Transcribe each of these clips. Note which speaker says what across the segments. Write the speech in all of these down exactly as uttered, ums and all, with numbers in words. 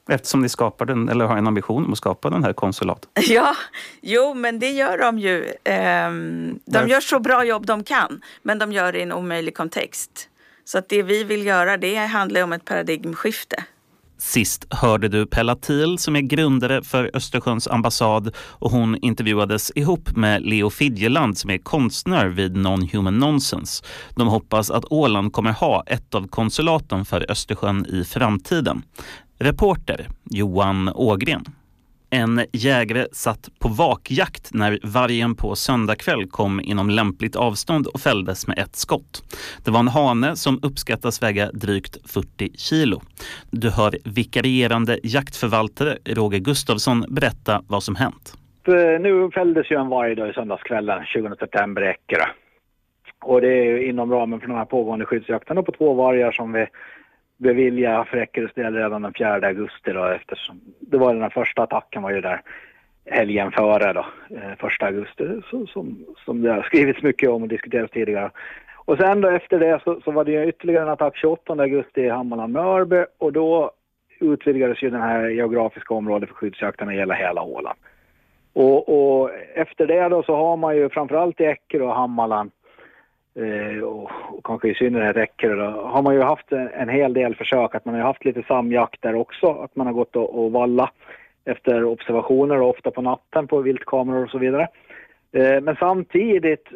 Speaker 1: Eftersom ni skapar den, eller har en ambition om att skapa den här konsulaten.
Speaker 2: Ja, jo men det gör de ju. Um, de Där... gör så bra jobb de kan, men de gör det i en omöjlig kontext. Så att det vi vill göra, det handlar om ett paradigmskifte.
Speaker 1: Sist hörde du Pella Thiel som är grundare för Östersjöns ambassad, och hon intervjuades ihop med Leo Fidjeland som är konstnär vid Non-Human Nonsense. De hoppas att Åland kommer ha ett av konsulaten för Östersjön i framtiden. Reporter Johan Ågren. En jägare satt på vakjakt när vargen på söndagkväll kom inom lämpligt avstånd och fälldes med ett skott. Det var en hane som uppskattas väga drygt fyrtio kilo. Du hör vikarierande jaktförvaltare Roger Gustafsson berätta vad som hänt.
Speaker 3: Nu fälldes ju en varg då i söndagskvällen tjugonde september i Eckerö. Och det är inom ramen för de här pågående skyddsjakterna på två vargar som vi bevilja för Eckerös del redan den fjärde augusti då, eftersom det var den här första attacken var ju där helgen före då, första augusti, så, som, som det har skrivits mycket om och diskuterats tidigare. Och sen då efter det så, så var det ju ytterligare en attack tjugoåttonde augusti i Hammarland-Mörby, och då utvidgades ju den här geografiska området för skyddsjakten att gälla hela Åland. Och, och efter det då så har man ju framförallt i Eckerö och Hammarland och, och kanske i synnerhet räcker det, har man ju haft en, en hel del försök, att man har haft lite samjakt där också, att man har gått och, och valla efter observationer och ofta på natten på viltkameror och så vidare. Eh, men samtidigt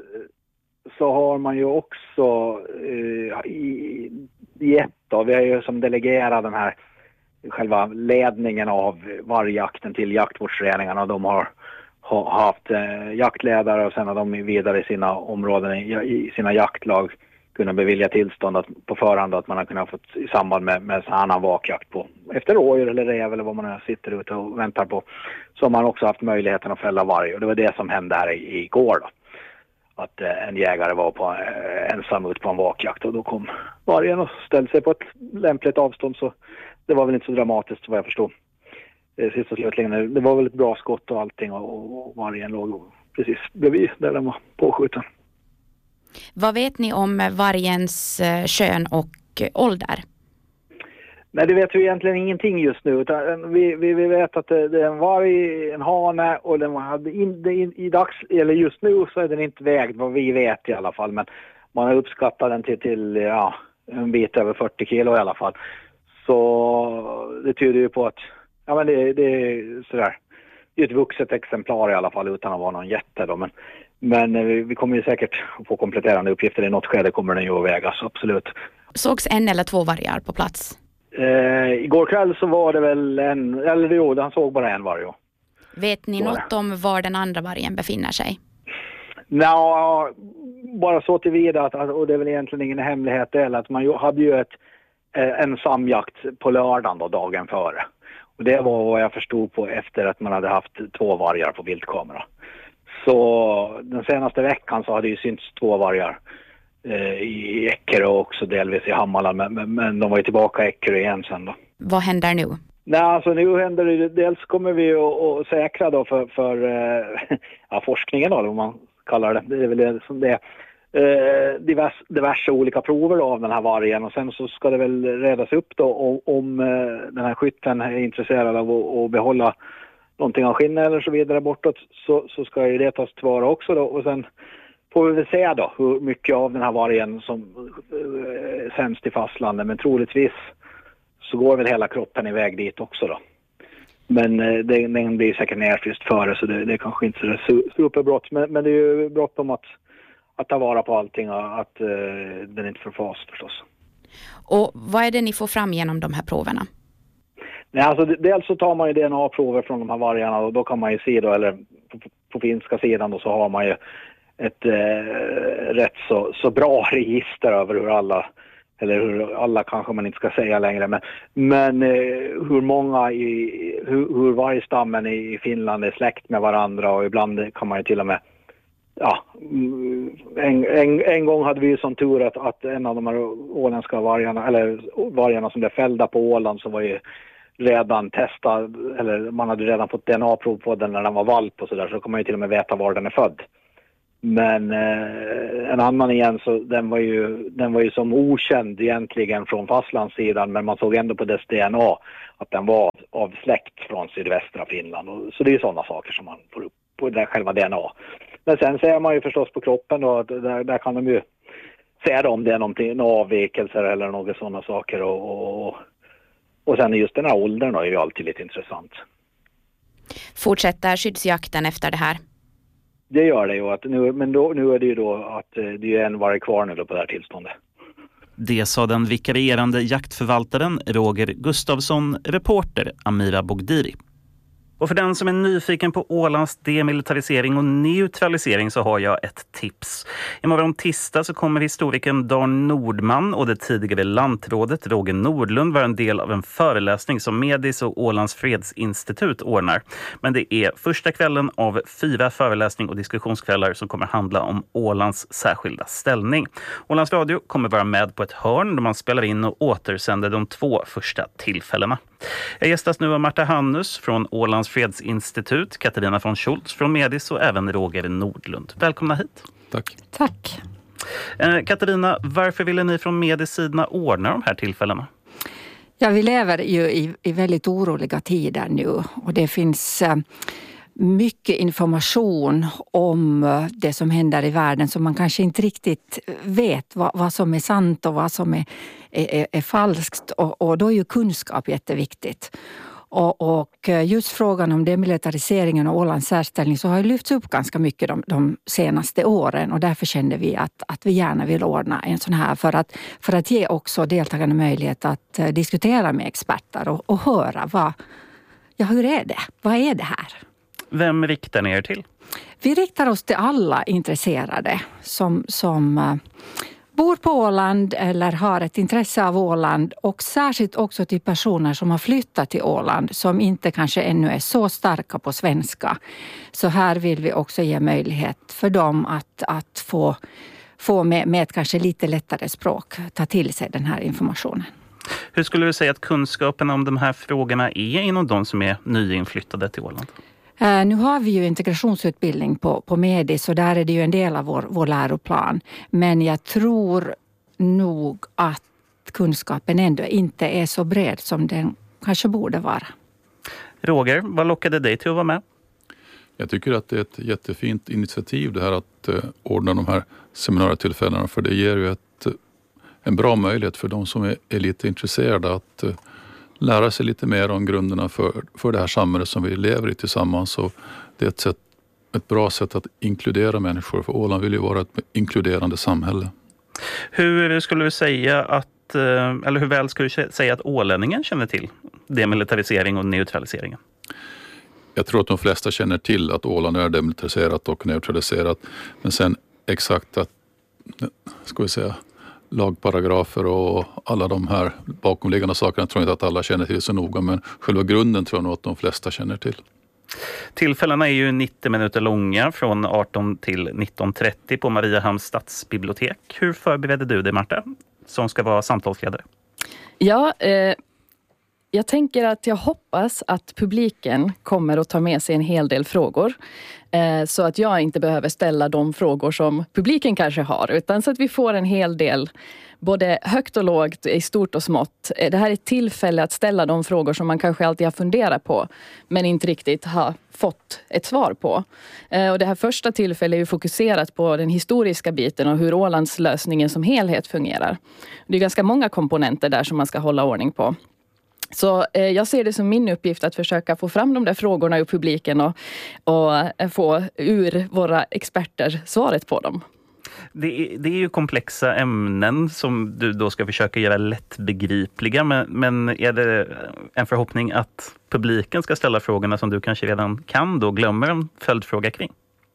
Speaker 3: så har man ju också eh, i, i ett då, vi har ju som delegerat den här själva ledningen av vargjakten till jaktvårdsföreningarna, och de har har haft eh, jaktledare, och sen har de vidare i sina områden, i, i sina jaktlag kunnat bevilja tillstånd att, på förhand att man har kunnat fått i samband med, med så annan vakjakt på efter rådjur eller rev eller vad man sitter ute och väntar på, så har man också haft möjligheten att fälla varg, och det var det som hände här i, igår då. Att eh, en jägare var på, eh, ensam ut på en vakjakt, och då kom vargen och ställde sig på ett lämpligt avstånd, så det var väl inte så dramatiskt vad jag förstod. Sist och slutligen, det var väl ett bra skott och allting, och, och vargen låg precis bredvid där den var påskjuten.
Speaker 4: Vad vet ni om vargens kön och ålder?
Speaker 3: Nej, det vet vi egentligen ingenting just nu. Utan vi, vi, vi vet att det, det är en varg, en hane, och den hade in, in, i dags, eller just nu så är den inte vägd, vad vi vet i alla fall. Men man har uppskattat den till, till ja, en bit över fyrtio kilo i alla fall. Så det tyder ju på att ja, men det, det är sådär. Det är ett vuxet exemplar i alla fall, utan att vara någon jätte då. Men, men vi, vi kommer ju säkert få kompletterande uppgifter. I något skede kommer den ju att vägas, absolut.
Speaker 4: Sågs en eller två vargar på plats?
Speaker 3: Eh, igår kväll så var det väl en, eller jo, han såg bara en varg.
Speaker 4: Vet ni något om var den andra vargen befinner sig?
Speaker 3: Nå, bara så tillvida att, och det är väl egentligen ingen hemlighet eller att man hade ju ett, en samjakt på lördagen då, dagen före. Och det var vad jag förstod på efter att man hade haft två vargar på viltkamera. Så den senaste veckan så hade ju synts två vargar eh, i Eckerö och också delvis i Hammarland. Men, men, men de var ju tillbaka i Eckerö igen sen då.
Speaker 4: Vad händer nu?
Speaker 3: Nej, alltså nu händer det, dels kommer vi att, att säkra då för, för eh, ja, forskningen då, om man kallar det. Det är väl det som det är. Eh, divers, diverse olika prover då av den här vargen, och sen så ska det väl redas upp då om, om eh, den här skytten är intresserad av att, att behålla någonting av skinnet eller så vidare bortåt, så, så ska ju det tas tillvara också då, och sen får vi väl se då hur mycket av den här vargen som eh, sänds till fastlandet, men troligtvis så går väl hela kroppen iväg dit också då. Men eh, det, den blir säkert nerfryst före, så det, det kanske inte är så superbrott, men, men det är ju bråttom att att ta vara på allting och att uh, den inte förfas förstås.
Speaker 4: Och vad är det ni får fram genom de här proverna?
Speaker 3: Nej, alltså dels så tar man ju D N A-prover från de här vargarna, och då kan man ju se då, eller på, på finska sidan då, så har man ju ett uh, rätt så, så bra register över hur alla, eller hur alla kanske man inte ska säga längre, men, men uh, hur många i, hur, hur vargstammen i Finland är släkt med varandra, och ibland kan man ju till och med ja, en, en, en gång hade vi ju sån tur att, att en av de här åländska vargarna, eller vargarna som blev fällda på Åland, så var ju redan testad, eller man hade redan fått D N A-prov på den när den var valp och sådär, så kan man ju till och med veta var den är född. Men eh, en annan igen, så den var ju den var ju som okänd egentligen från fastlandssidan, men man såg ändå på dess D N A att den var av släkt från sydvästra Finland. Och, så det är ju sådana saker som man får upp på det själva D N A. Men sen ser man ju förstås på kroppen då, att där, där kan de ju säga om det är någonting, några avvikelser eller några sådana saker. Och, och, och sen just den här åldern då är ju alltid lite intressant.
Speaker 4: Fortsätter skyddsjakten efter det här?
Speaker 3: Det gör det ju, att nu, men då, nu är det ju då att det är en varje kvar nu då på det här tillståndet.
Speaker 1: Det sa den vikarierande jaktförvaltaren Roger Gustafsson, reporter Amira Bogdiri. Och för den som är nyfiken på Ålands demilitarisering och neutralisering så har jag ett tips. Imorgon tisdag så kommer historikern Dan Nordman och det tidigare lantrådet Roger Nordlund vara en del av en föreläsning som Medis och Ålands fredsinstitut ordnar. Men det är första kvällen av fyra föreläsning- och diskussionskvällar som kommer handla om Ålands särskilda ställning. Ålands Radio kommer vara med på ett hörn där man spelar in och återsänder de två första tillfällena. Jag gästas nu av Marta Hannus från Ålands fredsinstitut, Katarina von Schultz från Medis och även Roger Nordlund. Välkomna hit.
Speaker 5: Tack.
Speaker 6: Tack.
Speaker 1: Eh, Katarina, varför ville ni från Medis sidorna ordna de här tillfällena?
Speaker 6: Ja, vi lever ju i, i väldigt oroliga tider nu och det finns eh, mycket information om det som händer i världen som man kanske inte riktigt vet vad, vad som är sant och vad som är, är, är falskt. Och, och då är ju kunskap jätteviktigt. Och, och just frågan om demilitariseringen och Ålands särställning så har ju lyfts upp ganska mycket de, de senaste åren. Och därför kände vi att, att vi gärna vill ordna en sån här för att, för att ge också deltagarna möjlighet att diskutera med experter och, och höra vad, ja, hur är det? Vad är det här?
Speaker 1: Vem riktar ni er till?
Speaker 6: Vi riktar oss till alla intresserade som, som uh, bor på Åland eller har ett intresse av Åland och särskilt också till personer som har flyttat till Åland som inte kanske ännu är så starka på svenska. Så här vill vi också ge möjlighet för dem att, att få, få med, med ett kanske lite lättare språk ta till sig den här informationen.
Speaker 1: Hur skulle du säga att kunskapen om de här frågorna är inom de som är nyinflyttade till Åland?
Speaker 6: Uh, nu har vi ju integrationsutbildning på, på Medis och där är det ju en del av vår, vår läroplan. Men jag tror nog att kunskapen ändå inte är så bred som den kanske borde vara.
Speaker 1: Roger, vad lockade dig till att vara med?
Speaker 5: Jag tycker att det är ett jättefint initiativ det här att uh, ordna de här seminarietillfällena, för det ger ju ett, en bra möjlighet för de som är, är lite intresserade att uh, lära sig lite mer om grunderna för, för det här samhället som vi lever i tillsammans. Och det är ett, sätt, ett bra sätt att inkludera människor, för Åland vill ju vara ett inkluderande samhälle.
Speaker 1: Hur skulle du säga att, eller hur väl skulle du säga att ålänningen känner till demilitarisering och neutraliseringen?
Speaker 5: Jag tror att de flesta känner till att Åland är demilitariserat och neutraliserat. Men sen exakt att, ska vi säga, lagparagrafer och alla de här bakomliggande sakerna tror jag inte att alla känner till så noga, men själva grunden tror jag nog att de flesta känner till.
Speaker 1: Tillfällena är ju nittio minuter långa från arton till nitton trettio på Mariehamns stadsbibliotek. Hur förberedde du dig, Marta, som ska vara samtalsledare?
Speaker 7: Ja, eh, jag tänker att jag hoppas att publiken kommer att ta med sig en hel del frågor. Eh, så att jag inte behöver ställa de frågor som publiken kanske har. Utan så att vi får en hel del, både högt och lågt, i stort och smått. Eh, det här är ett tillfälle att ställa de frågor som man kanske alltid har funderat på. Men inte riktigt har fått ett svar på. Eh, och det här första tillfället är ju fokuserat på den historiska biten och hur Ålands lösningen som helhet fungerar. Det är ganska många komponenter där som man ska hålla ordning på. Så eh, jag ser det som min uppgift att försöka få fram de där frågorna ur publiken och, och eh, få ur våra experter svaret på dem.
Speaker 1: Det är, det är ju komplexa ämnen som du då ska försöka göra lättbegripliga, men, men är det en förhoppning att publiken ska ställa frågorna som du kanske redan kan då glömmer en följdfråga kring?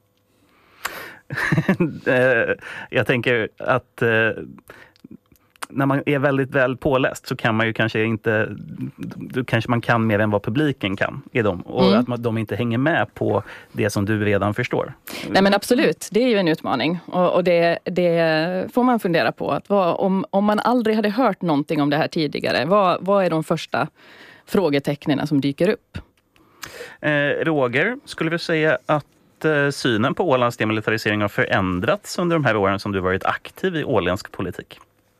Speaker 1: Jag tänker att när man är väldigt väl påläst så kan man ju kanske inte, då kanske man kan mer än vad publiken kan i dem. Och mm. att man, de inte hänger med på det som du redan förstår.
Speaker 7: Nej, men absolut, det är ju en utmaning. Och, och det, det får man fundera på. Att vad, om, om man aldrig hade hört någonting om det här tidigare, vad, vad är de första frågetecknen som dyker upp?
Speaker 1: Eh, Roger, skulle du säga att eh, synen på Ålands demilitarisering har förändrats under de här åren som du varit aktiv i åländsk politik?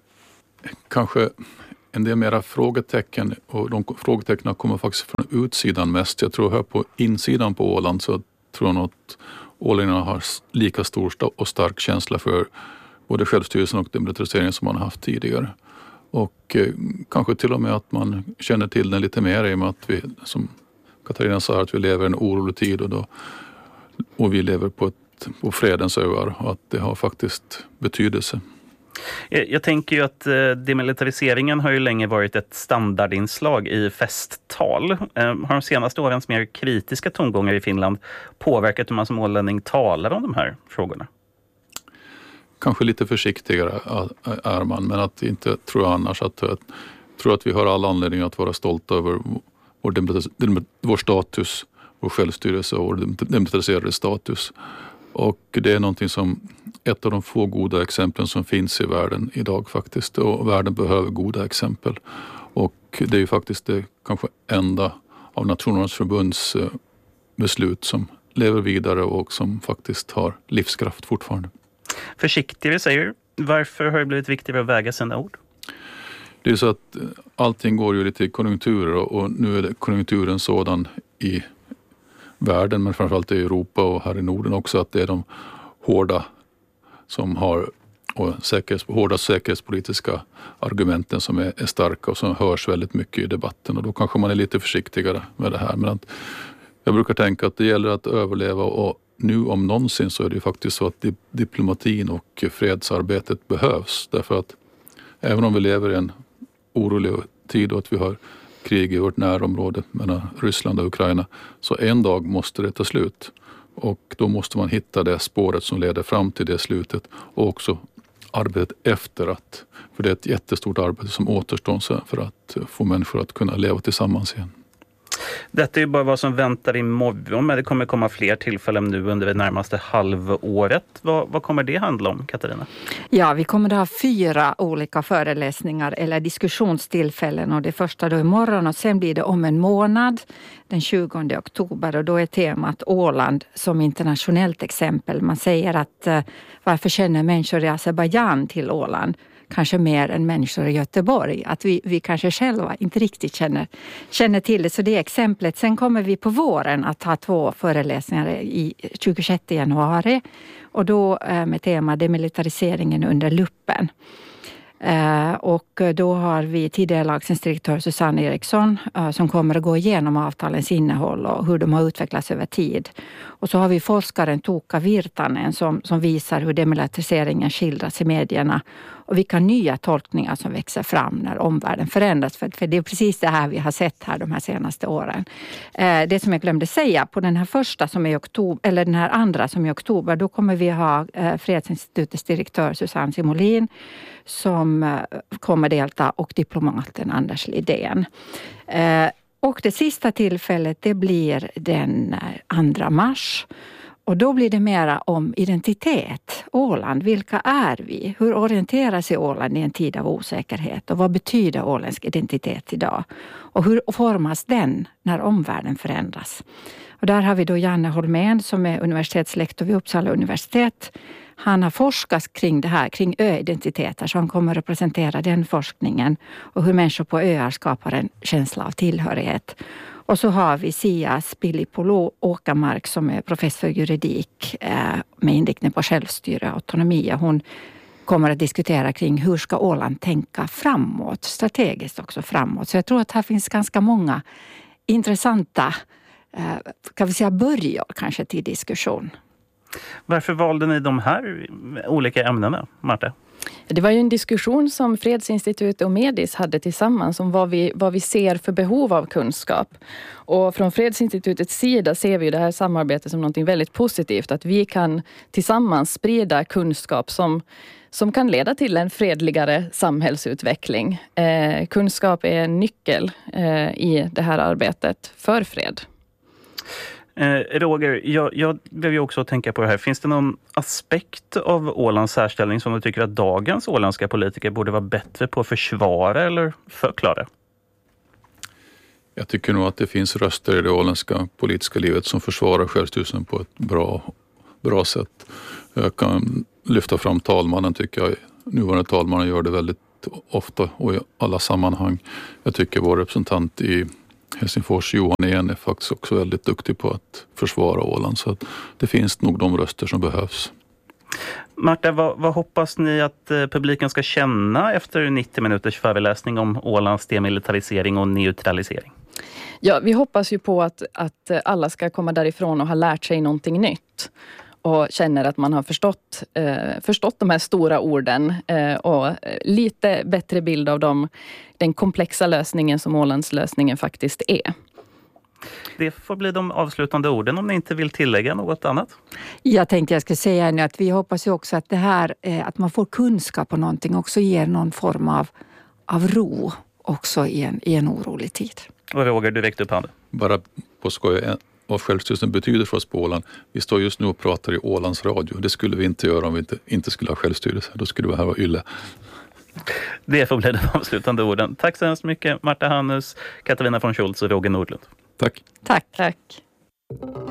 Speaker 5: Kanske en del mera frågetecken, och de frågetecknen kommer faktiskt från utsidan mest. Jag tror här på insidan på Åland så tror jag nog att ålänningarna har lika stor och stark känsla för både självstyrelsen och demilitariseringen som man har haft tidigare. Och eh, kanske till och med att man känner till den lite mer i och med att vi, som Katarina sa, att vi lever i en orolig tid och, då, och vi lever på, ett, på fredens öar och att det har faktiskt betydelse.
Speaker 1: Jag, jag tänker ju att eh, demilitariseringen har ju länge varit ett standardinslag i festtal. Eh, har de senaste årens mer kritiska tongångar i Finland påverkat hur man som ålänning talar om de här frågorna?
Speaker 5: Kanske lite försiktigare är man, men att inte tror jag annars att, att tror att vi har alla anledning att vara stolta över vår, vår status, vår självstyrelse och vår demilitariserade status. Och det är någonting som ett av de få goda exemplen som finns i världen idag faktiskt. Och världen behöver goda exempel. Och det är ju faktiskt det kanske enda av Nationernas förbunds beslut som lever vidare och som faktiskt har livskraft fortfarande.
Speaker 1: Försiktigare säger du. Varför har det blivit viktigare att väga sina ord?
Speaker 5: Det är så att allting går ju lite i konjunkturer och nu är det konjunkturen sådan i världen men framförallt i Europa och här i Norden också att det är de hårda som har och säkerhets, hårda säkerhetspolitiska argumenten som är, är starka och som hörs väldigt mycket i debatten och då kanske man är lite försiktigare med det här. Men att jag brukar tänka att det gäller att överleva och nu om någonsin så är det ju faktiskt så att diplomatin och fredsarbetet behövs därför att även om vi lever i en orolig tid och att vi har krig i vårt närområde mellan Ryssland och Ukraina så en dag måste det ta slut och då måste man hitta det spåret som leder fram till det slutet och också arbetet efter att, för det är ett jättestort arbete som återstår för att få människor att kunna leva tillsammans igen.
Speaker 1: Detta är ju bara vad som väntar imorgon, men det kommer komma fler tillfällen nu under det närmaste halvåret. Vad, vad kommer det handla om, Katarina?
Speaker 6: Ja, vi kommer att ha fyra olika föreläsningar eller diskussionstillfällen och det första då imorgon och sen blir det om en månad den tjugonde oktober och då är temat Åland som internationellt exempel. Man säger att uh, varför känner människor i Azerbaijan till Åland? Kanske mer än människor i Göteborg. Att vi, vi kanske själva inte riktigt känner, känner till det. Så det är exemplet. Sen kommer vi på våren att ha två föreläsningar i tjugosjätte januari. Och då med tema demilitariseringen under luppen. Uh, och då har vi tidigare lagstiftningsdirektör Susanne Eriksson uh, som kommer att gå igenom avtalens innehåll och hur de har utvecklats över tid. Och så har vi forskaren Tuukka Virtanen som, som visar hur demilitariseringen skildras i medierna och vilka nya tolkningar som växer fram när omvärlden förändras. För, för det är precis det här vi har sett här de här senaste åren. Uh, det som jag glömde säga, på den här första som är i oktober, eller den här andra som är i oktober, då kommer vi ha uh, Fredsinstitutets direktör Susanne Simolin som kommer delta och diplomaten Anders Lidén. Eh, och det sista tillfället det blir den andra mars. Och då blir det mera om identitet. Åland, vilka är vi? Hur orienterar sig Åland i en tid av osäkerhet? Och vad betyder åländsk identitet idag? Och hur formas den när omvärlden förändras? Och där har vi då Janne Holmén som är universitetslektor vid Uppsala universitet. Han har forskat kring det här, kring öidentiteter, så han kommer att presentera den forskningen och hur människor på öar skapar en känsla av tillhörighet. Och så har vi Sia Spilipolo Åkermark som är professor i juridik eh, med inriktning på självstyre och autonomi. Hon kommer att diskutera kring hur ska Åland tänka framåt, strategiskt också framåt. Så jag tror att här finns ganska många intressanta, eh, kan vi säga börjar kanske till diskussion.
Speaker 1: Varför valde ni de här olika ämnena, Marta?
Speaker 7: Det var ju en diskussion som Fredsinstitutet och Medis hade tillsammans om vad vi, vad vi ser för behov av kunskap. Och från Fredsinstitutets sida ser vi det här samarbetet som något väldigt positivt. Att vi kan tillsammans sprida kunskap som, som kan leda till en fredligare samhällsutveckling. Eh, kunskap är en nyckel eh, i det här arbetet för fred.
Speaker 1: Eh, Roger, jag, jag vill ju också tänka på det här. Finns det någon aspekt av Ålands särställning som du tycker att dagens åländska politiker borde vara bättre på att försvara eller förklara?
Speaker 5: Jag tycker nog att det finns röster i det åländska politiska livet som försvarar självstyrelsen på ett bra, bra sätt. Jag kan lyfta fram talmannen, tycker jag. Nuvarande talmannen gör det väldigt ofta och i alla sammanhang. Jag tycker vår representant i Helsingfors, Johan Igen, är faktiskt också väldigt duktig på att försvara Åland. Så att det finns nog de röster som behövs.
Speaker 1: Marta, vad, vad hoppas ni att eh, publiken ska känna efter nittio minuters föreläsning om Ålands demilitarisering och neutralisering?
Speaker 7: Ja, vi hoppas ju på att, att alla ska komma därifrån och ha lärt sig någonting nytt. Och känner att man har förstått, eh, förstått de här stora orden eh, och lite bättre bild av dem, den komplexa lösningen som Ålandslösningen faktiskt är.
Speaker 1: Det får bli de avslutande orden om ni inte vill tillägga något annat.
Speaker 6: Jag tänkte jag ska säga nu att vi hoppas ju också att det här, att man får kunskap om någonting också ger någon form av, av ro också i en, i en orolig tid.
Speaker 1: Och Roger, du väckte upp handen.
Speaker 5: Bara på skoj, vad självstyrelsen betyder för oss på Åland. Vi står just nu och pratar i Ålands radio. Det skulle vi inte göra om vi inte, inte skulle ha självstyrelse. Då skulle vi här vara ylle.
Speaker 1: Det får bli de avslutande orden. Tack så hemskt mycket Marta Hannus, Katarina von Schultz och Roger Nordlund.
Speaker 5: Tack.
Speaker 6: Tack.
Speaker 7: Tack.